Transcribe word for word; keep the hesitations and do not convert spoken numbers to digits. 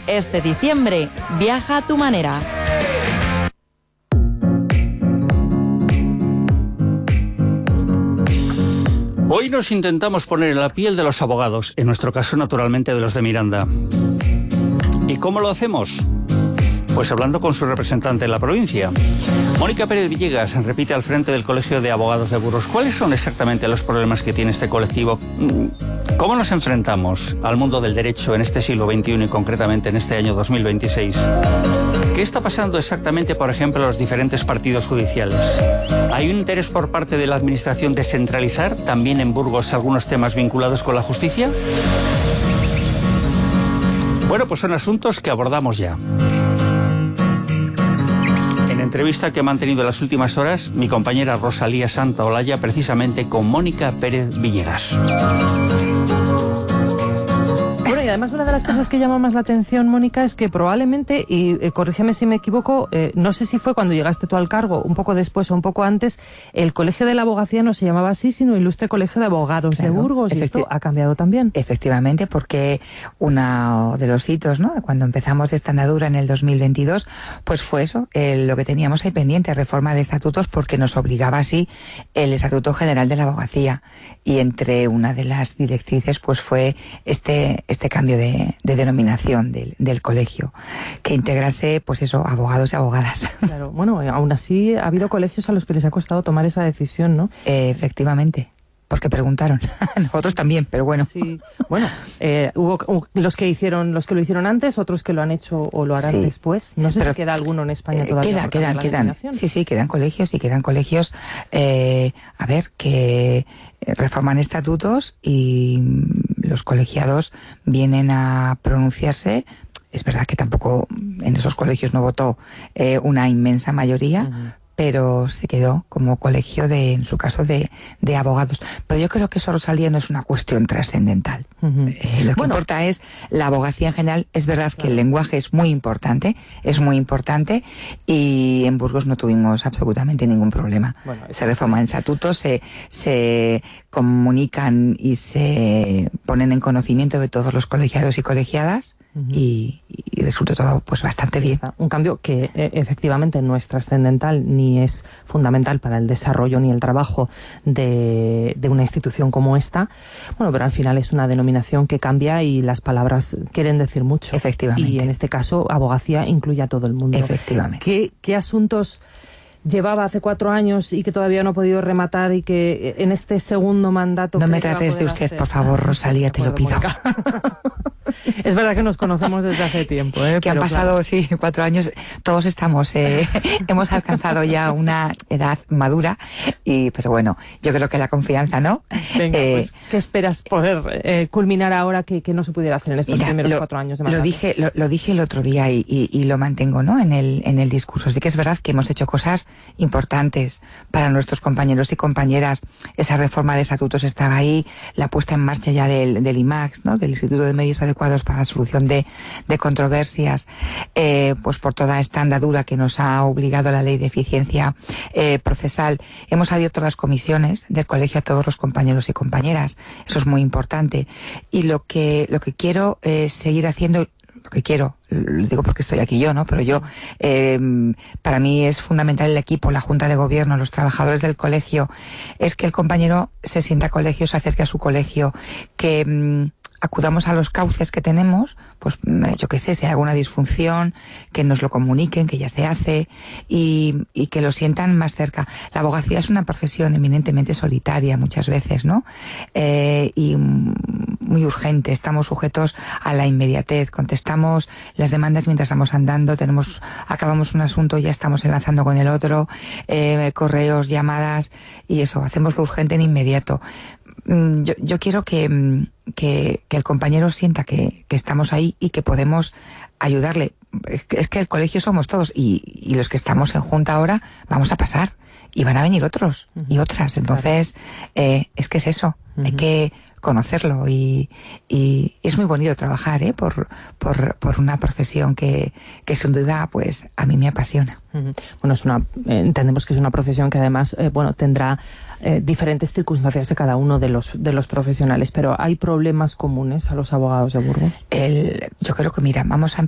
Este diciembre, viaja a tu manera. Hoy nos intentamos poner en la piel de los abogados, en nuestro caso naturalmente de los de Miranda. ¿Y cómo lo hacemos? Pues hablando con su representante en la provincia. Mónica Pérez Villegas repite al frente del Colegio de Abogados de Burgos. ¿Cuáles son exactamente los problemas que tiene este colectivo? ¿Cómo nos enfrentamos al mundo del derecho en este siglo veintiuno y concretamente en este año dos mil veintiséis? ¿Qué está pasando exactamente, por ejemplo, en los diferentes partidos judiciales? ¿Hay un interés por parte de la Administración de centralizar también en Burgos algunos temas vinculados con la justicia? Bueno, pues son asuntos que abordamos ya. En entrevista que ha mantenido en las últimas horas mi compañera Rosalía Santaolalla, precisamente con Mónica Pérez Villegas. Bueno, y además una de las cosas que llama más la atención, Mónica, es que probablemente, y eh, corrígeme si me equivoco, eh, no sé si fue cuando llegaste tú al cargo, un poco después o un poco antes, el Colegio de la Abogacía no se llamaba así, sino Ilustre Colegio de Abogados claro, de Burgos, y esto ha cambiado también. Efectivamente, porque uno de los hitos, ¿no?, cuando empezamos esta andadura en el dos mil veintidós, pues fue eso, eh, lo que teníamos ahí pendiente, reforma de estatutos, porque nos obligaba así el Estatuto General de la Abogacía, y entre una de las directrices pues fue este, este cambio de, de denominación del, del colegio, que integrase, pues eso, abogados y abogadas. Claro, bueno, aún así ha habido colegios a los que les ha costado tomar esa decisión, ¿no? Eh, efectivamente. Porque preguntaron. Nosotros también, pero bueno. Sí, bueno, eh, hubo los que hicieron, los que lo hicieron antes, otros que lo han hecho o lo harán sí. después. No sé pero, si queda alguno en España todavía. Queda, quedan, quedan. Sí, sí, quedan colegios y quedan colegios, eh, a ver, que reforman estatutos y los colegiados vienen a pronunciarse. Es verdad que tampoco en esos colegios no votó eh, una inmensa mayoría, uh-huh. pero se quedó como colegio de, en su caso, de, de abogados. Pero yo creo que eso, Rosalía, no es una cuestión trascendental. Uh-huh. Eh, lo que bueno, importa es la abogacía en general. Es verdad que el lenguaje es muy importante, es muy importante, y en Burgos no tuvimos absolutamente ningún problema. Bueno, se reforman estatutos, se, se comunican y se ponen en conocimiento de todos los colegiados y colegiadas. Uh-huh. y, y resultó todo pues bastante bien. Un cambio que eh, efectivamente no es trascendental ni es fundamental para el desarrollo ni el trabajo de, de una institución como esta. Bueno, pero al final es una denominación que cambia y las palabras quieren decir mucho. Efectivamente. Y en este caso, abogacía incluye a todo el mundo. Efectivamente. ¿Qué, qué asuntos llevaba hace cuatro años y que todavía no ha podido rematar y que en este segundo mandato... No me trates de usted, hacer? Por favor, Rosalía, te lo pido. Es verdad que nos conocemos desde hace tiempo, ¿eh? Que han pasado, claro. sí, cuatro años. Todos estamos, eh, hemos alcanzado ya una edad madura, y pero bueno, yo creo que la confianza, ¿no? Venga, eh, pues, ¿qué esperas poder eh, culminar ahora que, que no se pudiera hacer en estos mira, primeros lo, cuatro años de mandato? Lo dije, lo, lo dije el otro día y, y, y lo mantengo, ¿no?, en el, en el discurso. Sí que es verdad que hemos hecho cosas importantes para nuestros compañeros y compañeras. Esa reforma de estatutos estaba ahí, la puesta en marcha ya del, del I M A X, ¿no?, del Instituto de Medios Adecuados para la solución de, de controversias, eh, pues por toda esta andadura que nos ha obligado la ley de eficiencia eh, procesal. Hemos abierto las comisiones del colegio a todos los compañeros y compañeras. Eso es muy importante. Y lo que, lo que quiero es eh, seguir haciendo, lo que quiero, lo digo porque estoy aquí yo, ¿no? Pero yo, eh, para mí es fundamental el equipo, la Junta de Gobierno, los trabajadores del colegio, es que el compañero se sienta colegio, se acerque a su colegio, que... Mm, acudamos a los cauces que tenemos, pues yo qué sé, si hay alguna disfunción, que nos lo comuniquen, que ya se hace, y, y que lo sientan más cerca. La abogacía es una profesión eminentemente solitaria muchas veces, ¿no? Eh, y muy urgente, estamos sujetos a la inmediatez, contestamos las demandas mientras vamos andando, tenemos, acabamos un asunto y ya estamos enlazando con el otro, eh, correos, llamadas, y eso, hacemos lo urgente en inmediato. Yo, yo quiero que, que, que el compañero sienta que, que estamos ahí y que podemos ayudarle. Es que el colegio somos todos, y, y los que estamos en junta ahora vamos a pasar y van a venir otros uh-huh. y otras. Entonces, eh, es que es eso, uh-huh. hay que conocerlo, y, y es muy bonito trabajar ¿eh? por, por, por una profesión que, que sin duda pues a mí me apasiona. Uh-huh. Bueno, es una, eh, entendemos que es una profesión que además eh, bueno, tendrá eh, diferentes circunstancias de cada uno de los, de los profesionales, pero ¿hay problemas comunes a los abogados de Burgos? El, yo creo que, mira, vamos a